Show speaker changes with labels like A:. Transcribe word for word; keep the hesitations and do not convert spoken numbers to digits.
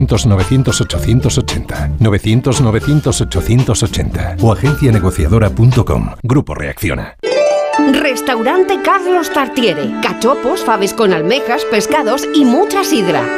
A: novecientos ochocientos ochenta, novecientos novecientos ochocientos ochenta o agencia negociadora punto com. Grupo Reacciona.
B: Restaurante Carlos Tartiere. Cachopos, faves con almejas, pescados y mucha sidra.